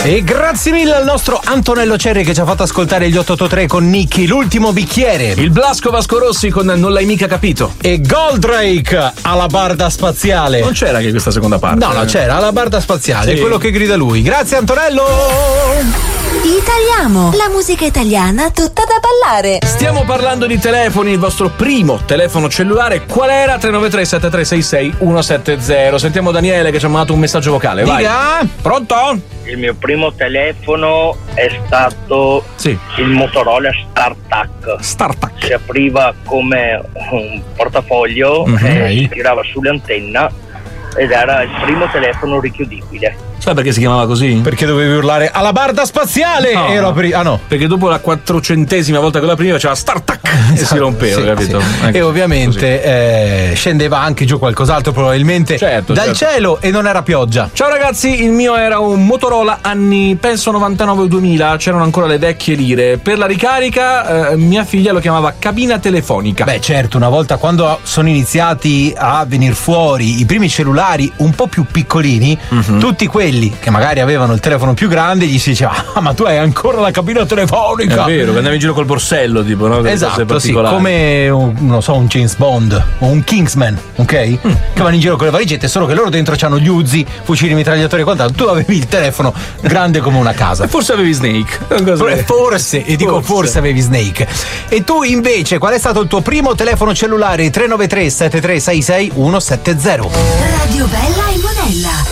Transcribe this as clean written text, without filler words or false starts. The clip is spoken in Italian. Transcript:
E grazie mille al nostro Antonello Cerri che ci ha fatto ascoltare gli 883 con Nicky, l'ultimo bicchiere. Il Blasco Vasco Rossi con Non l'hai mica capito. E Goldrake alla barda spaziale. Non c'era che questa seconda parte. No, c'era alla barda spaziale, sì. È quello che grida lui. Grazie Antonello. Italiamo, la musica italiana tutta da ballare. Stiamo parlando di telefoni, il vostro primo telefono cellulare qual era? 393 7366 170. Sentiamo Daniele che ci ha mandato un messaggio vocale. Vai. Dica. Pronto? Il mio primo telefono è stato il Motorola StarTAC. StarTAC. Si apriva come un portafoglio e si tirava sull'antenna ed era il primo telefono richiudibile. Sai perché si chiamava così? Perché dovevi urlare alla barda spaziale no, e lo apri. Ah no. Perché dopo la 400esima volta che lo apriva c'era StarTAC e si rompeva, capito? Sì. Ecco, e ovviamente scendeva anche giù qualcos'altro probabilmente dal cielo e non era pioggia. Ciao ragazzi, il mio era un Motorola anni penso 99 o 2000, c'erano ancora le vecchie lire. Per la ricarica mia figlia lo chiamava cabina telefonica. Beh certo, una volta quando sono iniziati a venir fuori i primi cellulari un po' più piccolini, tutti quelli che magari avevano il telefono più grande gli si diceva ma tu hai ancora la cabina telefonica. È vero, che andavi in giro col borsello tipo, no? Esatto, sì, come non so, un James Bond o un Kingsman, ok? Che vanno in giro con le valigette, solo che loro dentro c'hanno gli Uzi, fucili mitragliatori e quant'altro. Tu avevi il telefono grande come una casa. Forse avevi Snake. Forse, e dico forse avevi Snake. E tu invece qual è stato il tuo primo telefono cellulare? 393 7366 170. Radio Bella e Monella.